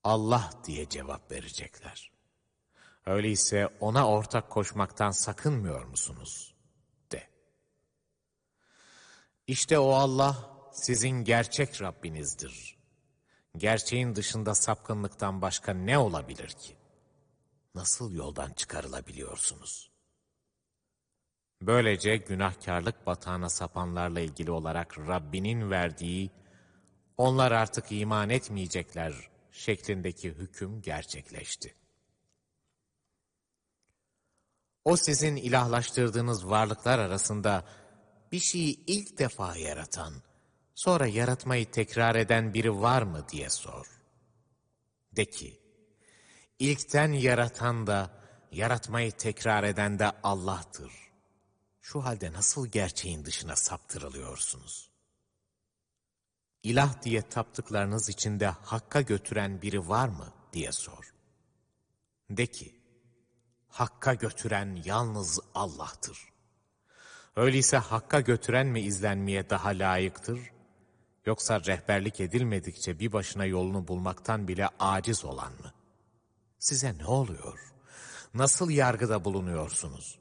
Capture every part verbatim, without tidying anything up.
Allah diye cevap verecekler. Öyleyse ona ortak koşmaktan sakınmıyor musunuz? De. İşte o Allah sizin gerçek Rabbinizdir. Gerçeğin dışında sapkınlıktan başka ne olabilir ki? Nasıl yoldan çıkarılabiliyorsunuz? Böylece günahkarlık batağına sapanlarla ilgili olarak Rabbinin verdiği, onlar artık iman etmeyecekler şeklindeki hüküm gerçekleşti. O sizin ilahlaştırdığınız varlıklar arasında bir şeyi ilk defa yaratan, sonra yaratmayı tekrar eden biri var mı diye sor. De ki, ilkten yaratan da, yaratmayı tekrar eden de Allah'tır. Şu halde nasıl gerçeğin dışına saptırılıyorsunuz? İlah diye taptıklarınız içinde Hakk'a götüren biri var mı diye sor. De ki, Hakk'a götüren yalnız Allah'tır. Öyleyse Hakk'a götüren mi izlenmeye daha layıktır? Yoksa rehberlik edilmedikçe bir başına yolunu bulmaktan bile aciz olan mı? Size ne oluyor? Nasıl yargıda bulunuyorsunuz?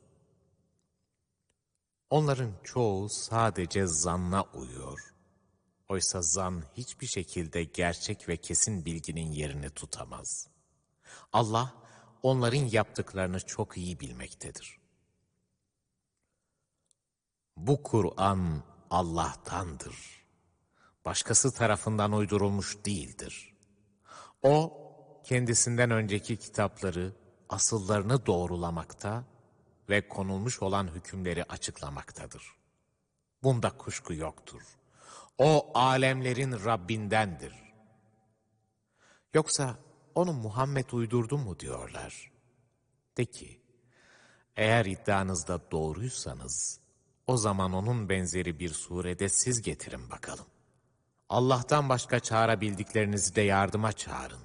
Onların çoğu sadece zanna uyuyor. Oysa zan hiçbir şekilde gerçek ve kesin bilginin yerini tutamaz. Allah onların yaptıklarını çok iyi bilmektedir. Bu Kur'an Allah'tandır. Başkası tarafından uydurulmuş değildir. O, kendisinden önceki kitapları, asıllarını doğrulamakta ve konulmuş olan hükümleri açıklamaktadır. Bunda kuşku yoktur. O, alemlerin Rabbindendir. Yoksa onu Muhammed uydurdu mu diyorlar. De ki, eğer iddianızda doğruysanız, o zaman onun benzeri bir surede siz getirin bakalım. Allah'tan başka çağırabildiklerinizi de yardıma çağırın.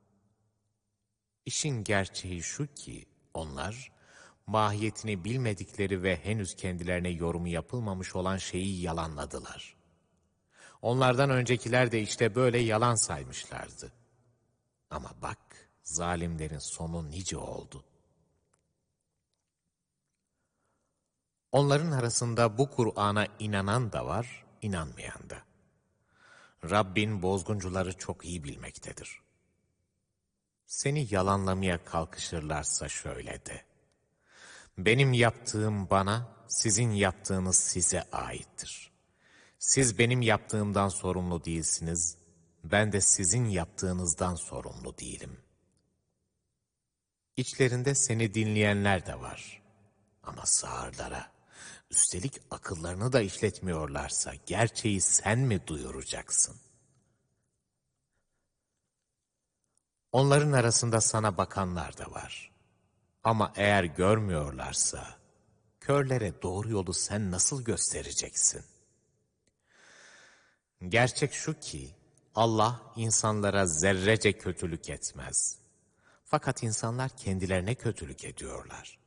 İşin gerçeği şu ki, onlar, mahiyetini bilmedikleri ve henüz kendilerine yorumu yapılmamış olan şeyi yalanladılar. Onlardan öncekiler de işte böyle yalan saymışlardı. Ama bak, zalimlerin sonu nice oldu. Onların arasında bu Kur'an'a inanan da var, inanmayan da. Rabbin bozguncuları çok iyi bilmektedir. Seni yalanlamaya kalkışırlarsa şöyle de. Benim yaptığım bana, sizin yaptığınız size aittir. Siz benim yaptığımdan sorumlu değilsiniz, ben de sizin yaptığınızdan sorumlu değilim. İçlerinde seni dinleyenler de var. Ama sağırlara, üstelik akıllarını da işletmiyorlarsa gerçeği sen mi duyuracaksın? Onların arasında sana bakanlar da var. Ama eğer görmüyorlarsa, körlere doğru yolu sen nasıl göstereceksin? Gerçek şu ki, Allah insanlara zerrece kötülük etmez. Fakat insanlar kendilerine kötülük ediyorlar.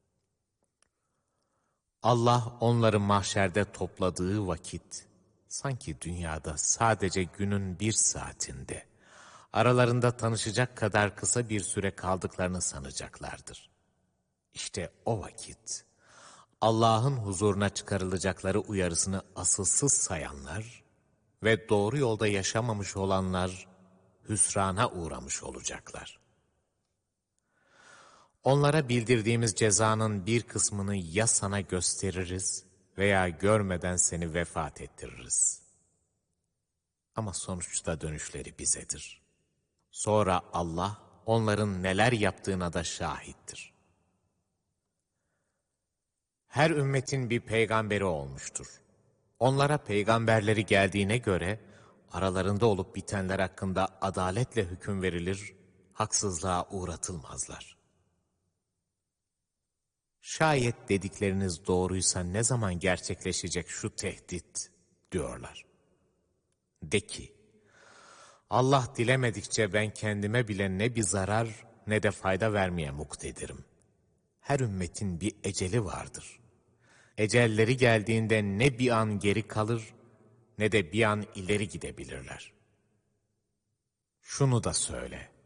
Allah onları mahşerde topladığı vakit, sanki dünyada sadece günün bir saatinde, aralarında tanışacak kadar kısa bir süre kaldıklarını sanacaklardır. İşte o vakit, Allah'ın huzuruna çıkarılacakları uyarısını asılsız sayanlar ve doğru yolda yaşamamış olanlar, hüsrana uğramış olacaklar. Onlara bildirdiğimiz cezanın bir kısmını ya sana gösteririz veya görmeden seni vefat ettiririz. Ama sonuçta dönüşleri bizedir. Sonra Allah onların neler yaptığına da şahittir. Her ümmetin bir peygamberi olmuştur. Onlara peygamberleri geldiğine göre aralarında olup bitenler hakkında adaletle hüküm verilir, haksızlığa uğratılmazlar. Şayet dedikleriniz doğruysa ne zaman gerçekleşecek şu tehdit diyorlar. De ki, Allah dilemedikçe ben kendime bile ne bir zarar ne de fayda vermeye muktedirim. Her ümmetin bir eceli vardır. Ecelleri geldiğinde ne bir an geri kalır ne de bir an ileri gidebilirler. Şunu da söyle.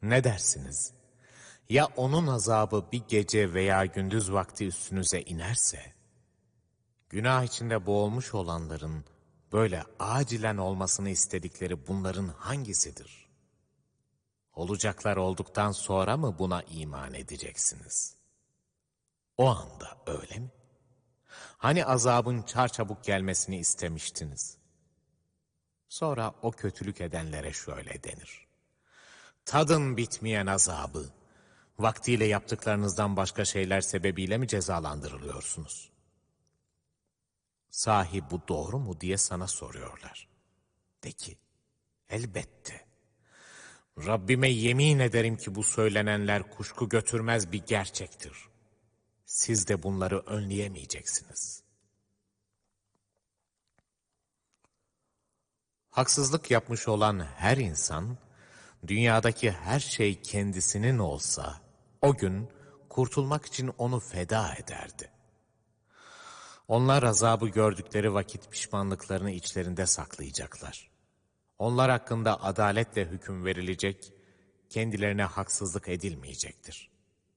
Ne dersiniz? Ya onun azabı bir gece veya gündüz vakti üstünüze inerse, günah içinde boğulmuş olanların böyle acilen olmasını istedikleri bunların hangisidir? Olacaklar olduktan sonra mı buna iman edeceksiniz? O anda öyle mi? Hani azabın çarçabuk gelmesini istemiştiniz? Sonra o kötülük edenlere şöyle denir: tadın bitmeyen azabı, vaktiyle yaptıklarınızdan başka şeyler sebebiyle mi cezalandırılıyorsunuz? Sahi bu doğru mu diye sana soruyorlar. De ki, elbette. Rabbime yemin ederim ki bu söylenenler kuşku götürmez bir gerçektir. Siz de bunları önleyemeyeceksiniz. Haksızlık yapmış olan her insan, dünyadaki her şey kendisinin olsa, o gün kurtulmak için onu feda ederdi. Onlar azabı gördükleri vakit pişmanlıklarını içlerinde saklayacaklar. Onlar hakkında adaletle hüküm verilecek, kendilerine haksızlık edilmeyecektir.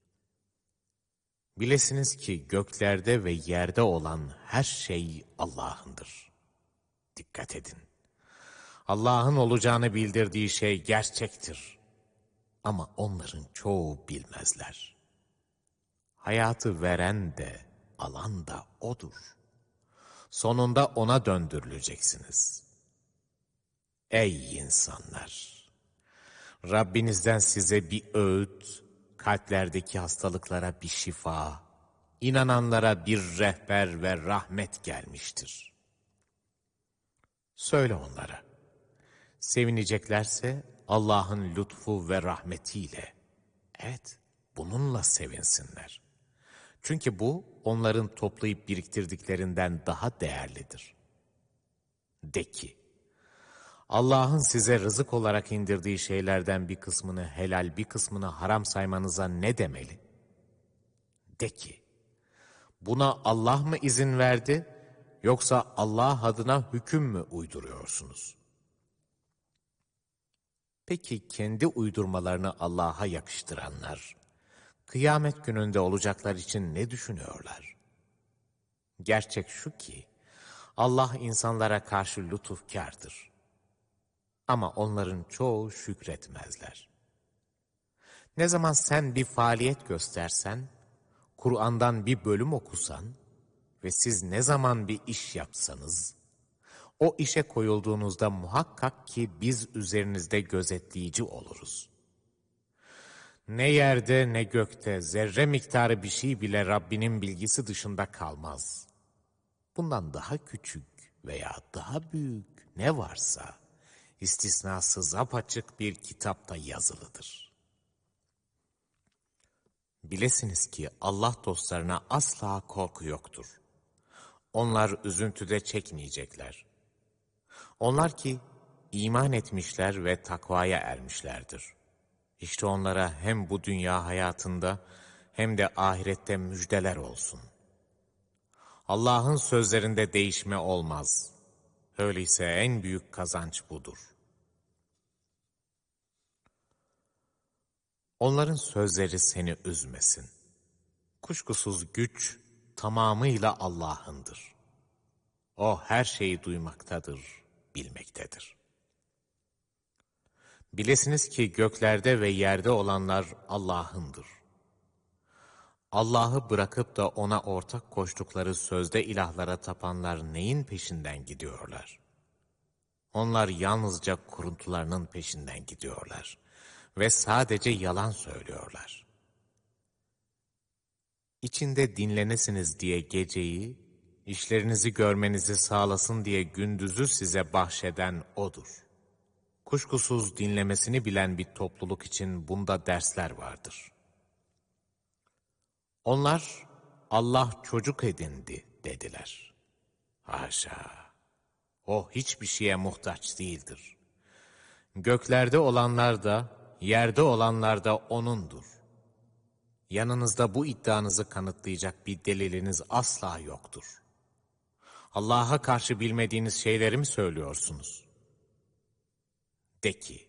Bilesiniz ki göklerde ve yerde olan her şey Allah'ındır. Dikkat edin. Allah'ın olacağını bildirdiği şey gerçektir. Ama onların çoğu bilmezler. Hayatı veren de, alan da O'dur. Sonunda O'na döndürüleceksiniz. Ey insanlar! Rabbinizden size bir öğüt, kalplerdeki hastalıklara bir şifa, inananlara bir rehber ve rahmet gelmiştir. Söyle onlara, sevineceklerse Allah'ın lütfu ve rahmetiyle, evet bununla sevinsinler. Çünkü bu onların toplayıp biriktirdiklerinden daha değerlidir. De ki, Allah'ın size rızık olarak indirdiği şeylerden bir kısmını helal, bir kısmını haram saymanıza ne demeli? De ki, buna Allah mı izin verdi, yoksa Allah adına hüküm mü uyduruyorsunuz? Peki kendi uydurmalarını Allah'a yakıştıranlar, kıyamet gününde olacaklar için ne düşünüyorlar? Gerçek şu ki, Allah insanlara karşı lütufkârdır. Ama onların çoğu şükretmezler. Ne zaman sen bir faaliyet göstersen, Kur'an'dan bir bölüm okusan ve siz ne zaman bir iş yapsanız, o işe koyulduğunuzda muhakkak ki biz üzerinizde gözetleyici oluruz. Ne yerde ne gökte zerre miktarı bir şey bile Rabbinin bilgisi dışında kalmaz. Bundan daha küçük veya daha büyük ne varsa, istisnasız apaçık bir kitapta yazılıdır. Bilesiniz ki Allah dostlarına asla korku yoktur. Onlar üzüntüde çekmeyecekler. Onlar ki iman etmişler ve takvaya ermişlerdir. İşte onlara hem bu dünya hayatında hem de ahirette müjdeler olsun. Allah'ın sözlerinde değişme olmaz. Öyleyse en büyük kazanç budur. Onların sözleri seni üzmesin. Kuşkusuz güç tamamıyla Allah'ındır. O her şeyi duymaktadır, bilmektedir. Bilesiniz ki göklerde ve yerde olanlar Allah'ındır. Allah'ı bırakıp da ona ortak koştukları sözde ilahlara tapanlar neyin peşinden gidiyorlar? Onlar yalnızca kuruntularının peşinden gidiyorlar ve sadece yalan söylüyorlar. İçinde dinlenesiniz diye geceyi, işlerinizi görmenizi sağlasın diye gündüzü size bahşeden O'dur. Kuşkusuz dinlemesini bilen bir topluluk için bunda dersler vardır. Onlar, Allah çocuk edindi dediler. Haşa! O hiçbir şeye muhtaç değildir. Göklerde olanlar da, yerde olanlar da O'nundur. Yanınızda bu iddianızı kanıtlayacak bir deliliniz asla yoktur. Allah'a karşı bilmediğiniz şeyleri mi söylüyorsunuz? De ki,